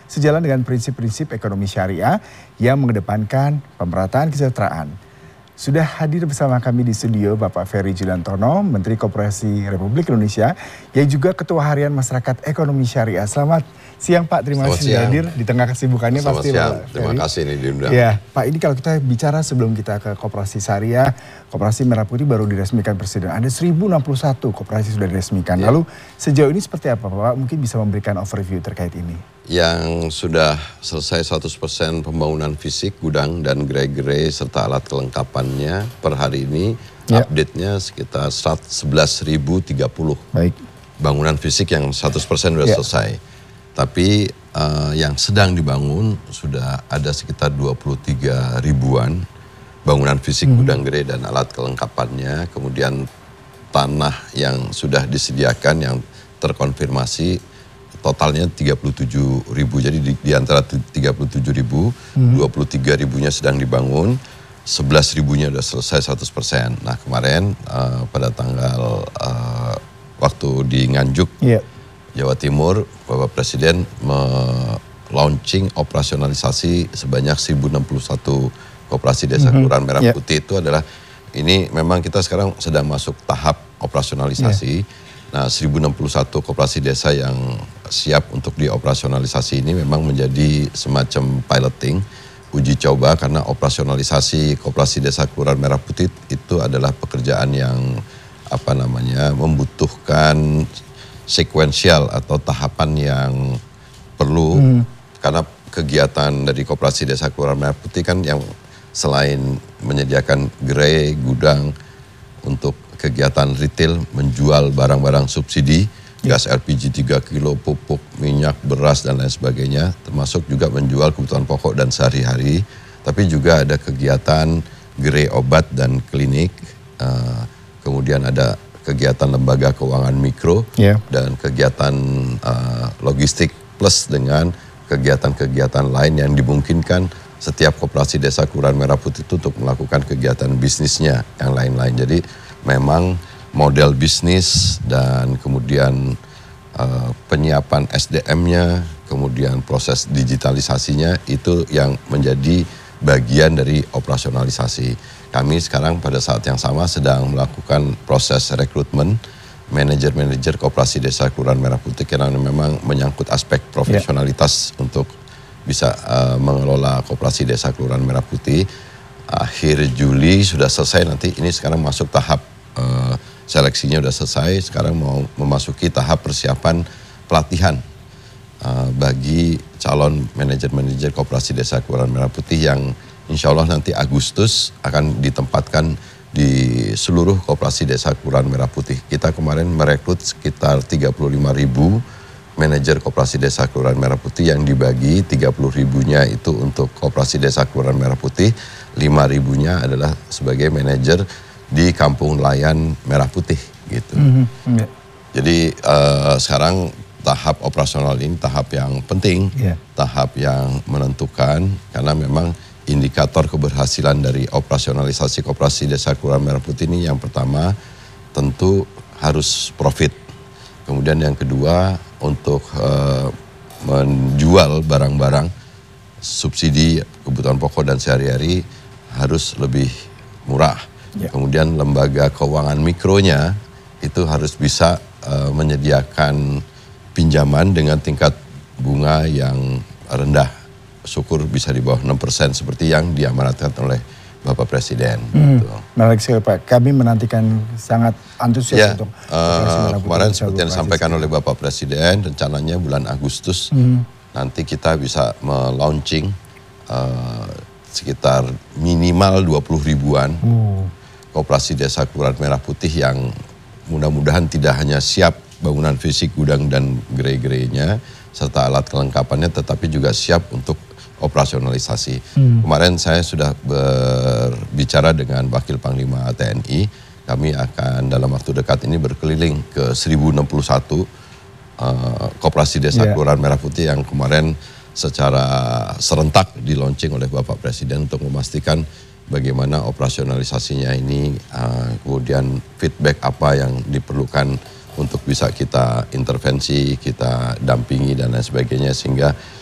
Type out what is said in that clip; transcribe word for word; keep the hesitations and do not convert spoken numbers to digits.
sejalan dengan prinsip-prinsip ekonomi syariah yang mengedepankan pemerataan kesejahteraan. Sudah hadir bersama kami di studio Bapak Ferry Juliantono, Menteri Koperasi Republik Indonesia, yang juga Ketua Harian Masyarakat Ekonomi Syariah. Selamat siang Pak, terima kasih sudah hadir di tengah kesibukannya. Selamat pasti siang, Pak terima Ferry. kasih ini diundang. Ya, Pak, ini kalau kita bicara sebelum kita ke Koperasi Syariah, Koperasi Merah Putih baru diresmikan Presiden. Ada seribu enam puluh satu koperasi sudah diresmikan. Ya. Lalu sejauh ini seperti apa Pak? Mungkin bisa memberikan overview terkait ini. Yang sudah selesai seratus persen pembangunan fisik, gudang dan gerai-gerai serta alat kelengkapannya per hari ini, ya. Update-nya sekitar sebelas ribu tiga puluh. Baik. Bangunan fisik yang seratus persen sudah ya. selesai. Tapi uh, yang sedang dibangun sudah ada sekitar dua puluh tiga ribuan bangunan fisik, hmm. gudang gerai dan alat kelengkapannya. Kemudian tanah yang sudah disediakan yang terkonfirmasi totalnya tiga puluh tujuh ribu. Jadi di, di antara tiga puluh tujuh ribu, hmm. dua puluh tiga ribunya sedang dibangun, sebelas ribunya sudah selesai seratus persen. Nah kemarin uh, pada tanggal uh, waktu di Nganjuk, yeah. Jawa Timur, Bapak Presiden me-launching operasionalisasi sebanyak seribu enam puluh satu koperasi desa mm-hmm. Kelurahan Merah yeah. Putih. Itu adalah, ini memang kita sekarang sedang masuk tahap operasionalisasi. Yeah. Nah seribu enam puluh satu koperasi desa yang siap untuk dioperasionalisasi ini memang menjadi semacam piloting, uji coba, karena operasionalisasi koperasi desa Kelurahan Merah Putih itu adalah pekerjaan yang apa namanya membutuhkan sekuensial atau tahapan yang perlu, hmm. karena kegiatan dari koperasi desa Kelurahan Merah Putih kan yang selain menyediakan gerai, gudang untuk kegiatan retail, menjual barang-barang subsidi, yeah. gas L P G tiga kilo, pupuk, minyak, beras dan lain sebagainya, termasuk juga menjual kebutuhan pokok dan sehari-hari, tapi juga ada kegiatan gerai obat dan klinik, uh, kemudian ada kegiatan lembaga keuangan mikro, yeah. dan kegiatan uh, logistik plus dengan kegiatan-kegiatan lain yang dimungkinkan setiap koperasi desa Kelurahan Merah Putih itu untuk melakukan kegiatan bisnisnya yang lain-lain. Jadi memang model bisnis dan kemudian uh, penyiapan S D M-nya, kemudian proses digitalisasinya itu yang menjadi bagian dari operasionalisasi. Kami sekarang pada saat yang sama sedang melakukan proses rekrutmen manajer-manajer koperasi desa Kelurahan Merah Putih karena memang menyangkut aspek profesionalitas yeah. untuk bisa uh, mengelola koperasi desa Kelurahan Merah Putih. Akhir Juli sudah selesai, nanti ini sekarang masuk tahap uh, seleksinya sudah selesai, sekarang mau memasuki tahap persiapan pelatihan uh, bagi calon manajer-manajer koperasi desa Kelurahan Merah Putih yang insya Allah nanti Agustus akan ditempatkan di seluruh koperasi desa Kelurahan Merah Putih. Kita kemarin merekrut sekitar tiga puluh lima ribu manajer koperasi desa Kelurahan Merah Putih yang dibagi tiga puluh ribunya itu untuk koperasi desa Kelurahan Merah Putih, lima ribunya adalah sebagai manajer di kampung nelayan Merah Putih gitu. Mm-hmm. Yeah. Jadi uh, sekarang tahap operasional ini tahap yang penting, yeah. tahap yang menentukan karena memang indikator keberhasilan dari operasionalisasi koperasi desa Kelurahan Merah Putih ini yang pertama tentu harus profit. Kemudian yang kedua untuk uh, menjual barang-barang subsidi kebutuhan pokok dan sehari-hari harus lebih murah. Ya. Kemudian lembaga keuangan mikronya itu harus bisa uh, menyediakan pinjaman dengan tingkat bunga yang rendah. Syukur bisa di bawah enam persen seperti yang diamanatkan oleh Bapak Presiden. Hmm. Gitu. Menarik sekali Pak. Kami menantikan sangat antusias ya, untuk uh, kemarin seperti yang disampaikan oleh Bapak Presiden, rencananya bulan Agustus hmm. nanti kita bisa melaunching uh, sekitar minimal dua puluh ribuan hmm. koperasi desa Kelurahan Merah Putih yang mudah-mudahan tidak hanya siap bangunan fisik, gudang dan gerai-gerainya serta alat kelengkapannya, tetapi juga siap untuk operasionalisasi. Hmm. Kemarin saya sudah berbicara dengan Wakil Panglima T N I, kami akan dalam waktu dekat ini berkeliling ke seribu enam puluh satu uh, koperasi desa yeah. Kelurahan Merah Putih yang kemarin secara serentak di-launching oleh Bapak Presiden untuk memastikan bagaimana operasionalisasinya ini, uh, kemudian feedback apa yang diperlukan untuk bisa kita intervensi, kita dampingi dan lain sebagainya, sehingga